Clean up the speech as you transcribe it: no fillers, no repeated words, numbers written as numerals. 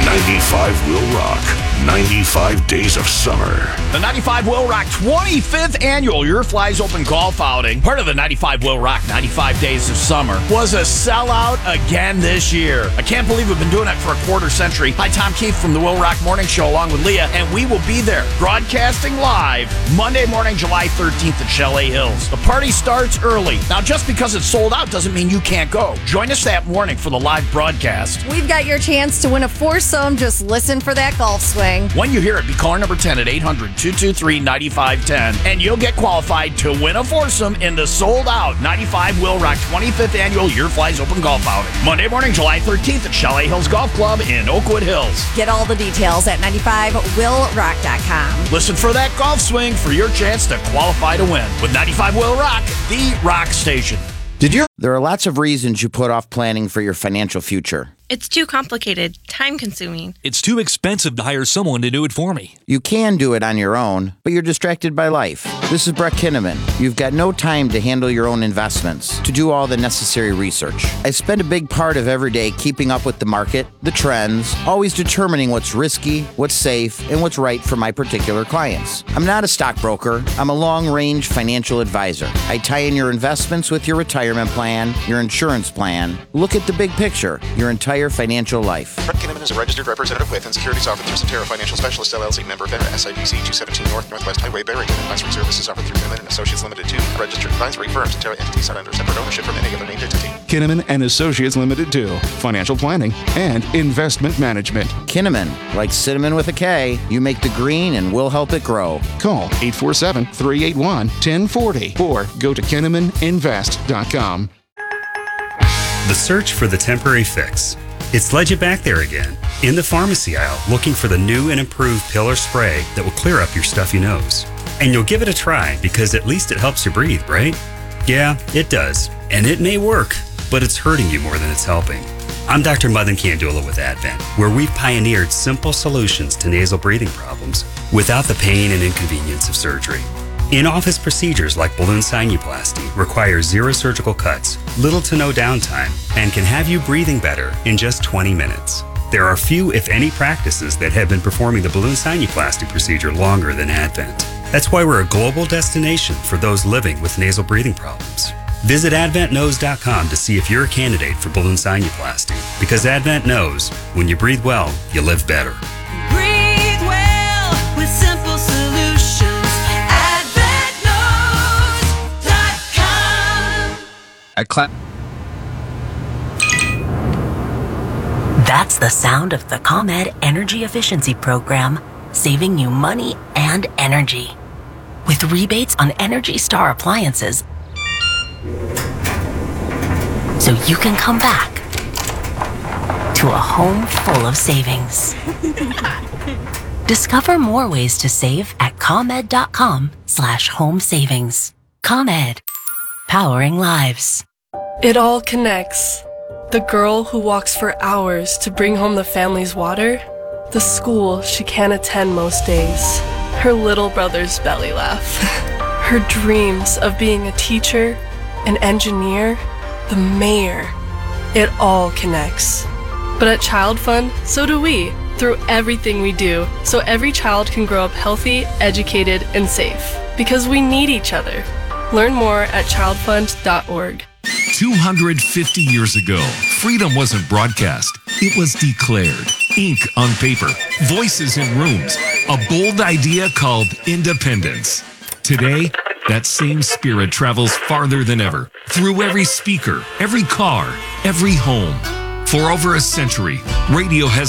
95 Will Rock. 95 Days of Summer. The 95 Will Rock 25th annual Your Flies Open golf outing, part of the 95 Will Rock 95 Days of Summer, was a sellout again this year. I can't believe we've been doing it for a quarter century. Hi, Tom Keefe from the Will Rock Morning Show along with Leah, and we will be there broadcasting live Monday morning, July 13th at Chalet Hills. The party starts early. Now, just because it's sold out doesn't mean you can't go. Join us that morning for the live broadcast. We've got your chance to win a foursome. Just listen for that golf swing. When you hear it, be caller number 10 at 800-223-9510, and you'll get qualified to win a foursome in the sold-out 95 Will Rock 25th Annual Your Flies Open Golf Outing. Monday morning, July 13th at Chalet Hills Golf Club in Oakwood Hills. Get all the details at 95willrock.com. Listen for that golf swing for your chance to qualify to win with 95 Will Rock, the rock station. There are lots of reasons you put off planning for your financial future. It's too complicated, time-consuming. It's too expensive to hire someone to do it for me. You can do it on your own, but you're distracted by life. This is Brett Kinnaman. You've got no time to handle your own investments, to do all the necessary research. I spend a big part of every day keeping up with the market, the trends, always determining what's risky, what's safe, and what's right for my particular clients. I'm not a stockbroker. I'm a long-range financial advisor. I tie in your investments with your retirement plan, your insurance plan. Look at the big picture, your entire financial life. Brett Kinnaman is a registered representative with and securities offered through Cetera Financial Specialist LLC, member FINRA, SIPC 217 North Northwest Highway, Barrington. Advisory services offered through Kinnaman and Associates Limited 2, a registered advisory firm. Cetera entities not under separate ownership from any other named entity. Kinnaman and Associates Limited 2, financial planning and investment management. Kinnaman, like cinnamon with a K, you make the green and we'll help it grow. Call 847-381-1040 or go to KinnamanInvest.com. The search for the temporary fix. It's led you back there again, in the pharmacy aisle, looking for the new and improved pill or spray that will clear up your stuffy nose. And you'll give it a try because at least it helps you breathe, right? Yeah, it does. And it may work, but it's hurting you more than it's helping. I'm Dr. Madan Kandula with Advent, where we've pioneered simple solutions to nasal breathing problems without the pain and inconvenience of surgery. In-office procedures like balloon sinuplasty require zero surgical cuts, little to no downtime, and can have you breathing better in just 20 minutes. There are few, if any, practices that have been performing the balloon sinuplasty procedure longer than Advent. That's why we're a global destination for those living with nasal breathing problems. Visit AdventKnows.com to see if you're a candidate for balloon sinuplasty, because Advent knows when you breathe well, you live better. Breathe well with simple solutions. That's the sound of the ComEd Energy Efficiency Program, saving you money and energy. With rebates on Energy Star appliances, so you can come back to a home full of savings. Discover more ways to save at ComEd.com/home savings. ComEd, powering lives. It all connects. The girl who walks for hours to bring home the family's water, the school she can't attend most days, her little brother's belly laugh, her dreams of being a teacher, an engineer, the mayor. It all connects. But at Child Fund, so do we, through everything we do, so every child can grow up healthy, educated, and safe. Because we need each other. Learn more at childfund.org. 250 years ago, freedom wasn't broadcast, it was declared. Ink on paper, voices in rooms, a bold idea called independence. Today, that same spirit travels farther than ever, through every speaker, every car, every home. For over a century, radio has